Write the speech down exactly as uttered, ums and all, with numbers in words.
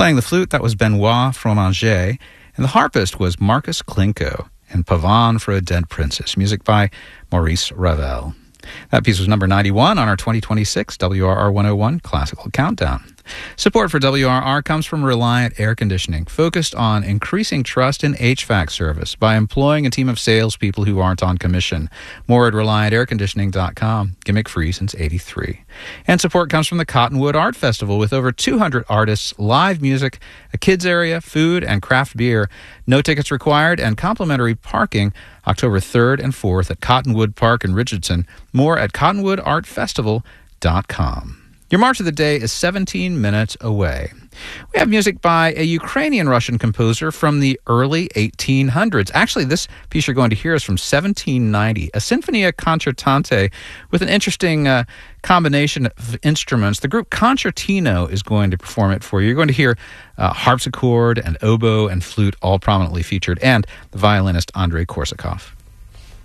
Playing the flute, that was Benoit Fromager, and the harpist was Marcus Klinko, and Pavane for a Dead Princess, music by Maurice Ravel. That piece was number ninety-one on our twenty twenty-six W R R one oh one Classical Countdown. Support for W R R comes from Reliant Air Conditioning, focused on increasing trust in H V A C service by employing a team of salespeople who aren't on commission. More at reliant air conditioning dot com, gimmick-free since eighty-three. And support comes from the Cottonwood Art Festival with over two hundred artists, live music, a kids area, food, and craft beer. No tickets required and complimentary parking October third and fourth at Cottonwood Park in Richardson. More at cottonwood art festival dot com. Your March of the Day is seventeen minutes away. We have music by a Ukrainian-Russian composer from the early eighteen hundreds. Actually, this piece you're going to hear is from seventeen ninety, a Sinfonia Concertante with an interesting uh, combination of instruments. The group Concertino is going to perform it for you. You're going to hear uh, harpsichord and oboe and flute all prominently featured, and the violinist Andrei Korsakov.